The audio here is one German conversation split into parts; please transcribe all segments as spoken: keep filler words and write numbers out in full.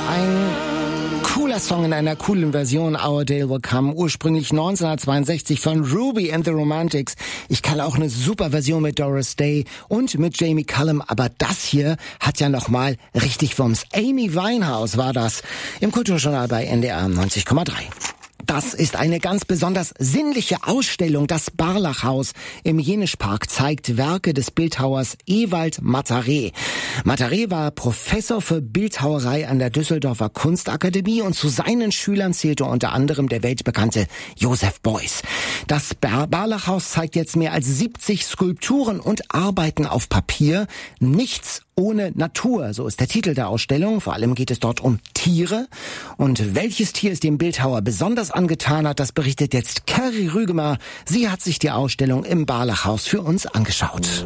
Ein cooler Song in einer coolen Version, Our Day Will Come, ursprünglich neunzehnhundertzweiundsechzig von Ruby and the Romantics. Ich kann auch eine super Version mit Doris Day und mit Jamie Cullum, aber das hier hat ja nochmal richtig Wumms. Amy Winehouse war das im Kulturjournal bei N D R neunzig Komma drei. Das ist eine ganz besonders sinnliche Ausstellung. Das Barlachhaus im Jenischpark zeigt Werke des Bildhauers Ewald Mataré. Mataré war Professor für Bildhauerei an der Düsseldorfer Kunstakademie und zu seinen Schülern zählte unter anderem der weltbekannte Joseph Beuys. Das Bar- Barlachhaus zeigt jetzt mehr als siebzig Skulpturen und Arbeiten auf Papier. Nichts ohne Natur, so ist der Titel der Ausstellung. Vor allem geht es dort um Tiere. Und welches Tier es dem Bildhauer besonders angetan hat, das berichtet jetzt Kerry Rügemer. Sie hat sich die Ausstellung im Barlachhaus für uns angeschaut.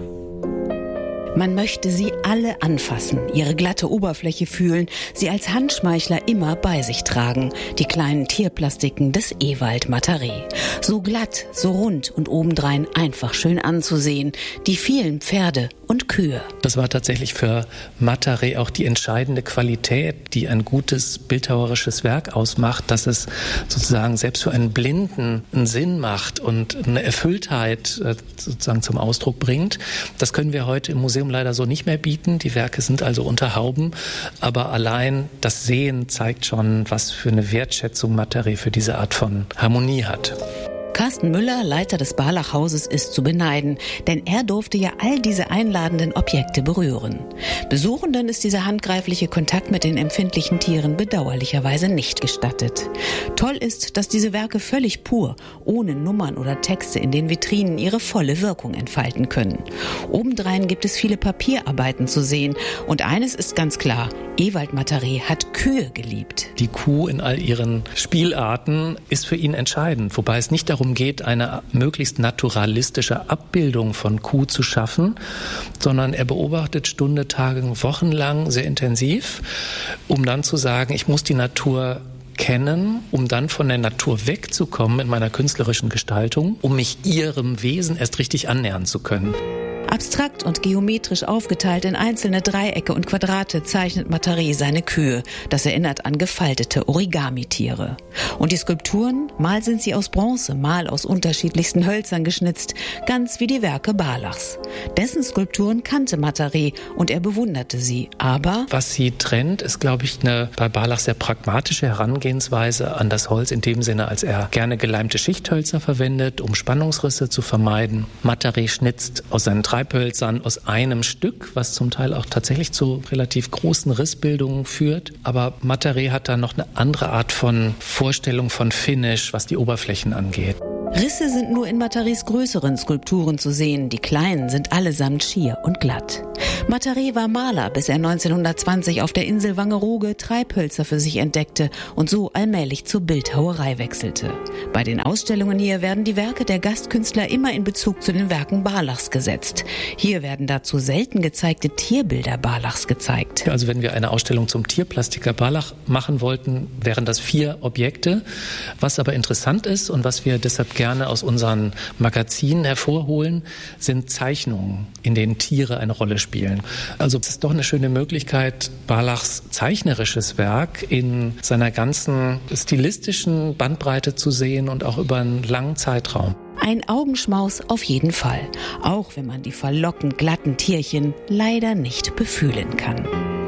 Man möchte sie alle anfassen, ihre glatte Oberfläche fühlen, sie als Handschmeichler immer bei sich tragen. Die kleinen Tierplastiken des Ewald Mataré. So glatt, so rund und obendrein einfach schön anzusehen. Die vielen Pferde und Kühe. Das war tatsächlich für Mataré auch die entscheidende Qualität, die ein gutes bildhauerisches Werk ausmacht, dass es sozusagen selbst für einen Blinden einen Sinn macht und eine Erfülltheit sozusagen zum Ausdruck bringt. Das können wir heute im Museum leider so nicht mehr bieten. Die Werke sind also unter Hauben, aber allein das Sehen zeigt schon, was für eine Wertschätzung Mataré für diese Art von Harmonie hat. Carsten Müller, Leiter des Barlachhauses, ist zu beneiden, denn er durfte ja all diese einladenden Objekte berühren. Besuchenden ist dieser handgreifliche Kontakt mit den empfindlichen Tieren bedauerlicherweise nicht gestattet. Toll ist, dass diese Werke völlig pur, ohne Nummern oder Texte in den Vitrinen ihre volle Wirkung entfalten können. Obendrein gibt es viele Papierarbeiten zu sehen und eines ist ganz klar, Ewald Mataré hat Kühe geliebt. Die Kuh in all ihren Spielarten ist für ihn entscheidend, wobei es nicht darum geht, eine möglichst naturalistische Abbildung von Kuh zu schaffen, sondern er beobachtet Stunde, Tage, Wochen lang sehr intensiv, um dann zu sagen, ich muss die Natur kennen, um dann von der Natur wegzukommen in meiner künstlerischen Gestaltung, um mich ihrem Wesen erst richtig annähern zu können. Abstrakt und geometrisch aufgeteilt in einzelne Dreiecke und Quadrate zeichnet Mataré seine Kühe. Das erinnert an gefaltete Origami-Tiere. Und die Skulpturen, mal sind sie aus Bronze, mal aus unterschiedlichsten Hölzern geschnitzt, ganz wie die Werke Barlachs. Dessen Skulpturen kannte Mataré und er bewunderte sie, aber... Was sie trennt, ist, glaube ich, eine bei Barlach sehr pragmatische Herangehensweise an das Holz, in dem Sinne, als er gerne geleimte Schichthölzer verwendet, um Spannungsrisse zu vermeiden. Mataré schnitzt aus seinen Treibhölzern aus einem Stück, was zum Teil auch tatsächlich zu relativ großen Rissbildungen führt. Aber Mataré hat da noch eine andere Art von Vorstellung von Finish, was die Oberflächen angeht. Risse sind nur in Matarés größeren Skulpturen zu sehen. Die kleinen sind allesamt schier und glatt. Mataré war Maler, bis er neunzehnhundertzwanzig auf der Insel Wangerooge Treibhölzer für sich entdeckte und so allmählich zur Bildhauerei wechselte. Bei den Ausstellungen hier werden die Werke der Gastkünstler immer in Bezug zu den Werken Barlachs gesetzt. Hier werden dazu selten gezeigte Tierbilder Barlachs gezeigt. Also wenn wir eine Ausstellung zum Tierplastiker Barlach machen wollten, wären das vier Objekte. Was aber interessant ist und was wir deshalb gerne aus unseren Magazinen hervorholen, sind Zeichnungen, in denen Tiere eine Rolle spielen. Also es ist doch eine schöne Möglichkeit, Barlachs zeichnerisches Werk in seiner ganzen stilistischen Bandbreite zu sehen und auch über einen langen Zeitraum. Ein Augenschmaus auf jeden Fall, auch wenn man die verlockend glatten Tierchen leider nicht befühlen kann.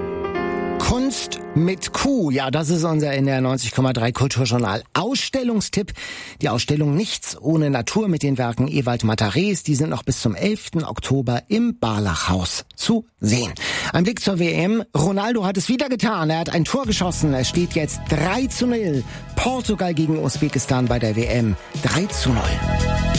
Kunst mit Kuh, ja, das ist unser N D R neunzig Komma drei Kulturjournal Ausstellungstipp. Die Ausstellung Nichts ohne Natur mit den Werken Ewald Matarés, die sind noch bis zum elften Oktober im Barlachhaus zu sehen. Ein Blick zur W M. Ronaldo hat es wieder getan. Er hat ein Tor geschossen. Es steht jetzt drei zu null. Portugal gegen Usbekistan bei der W M. drei zu null.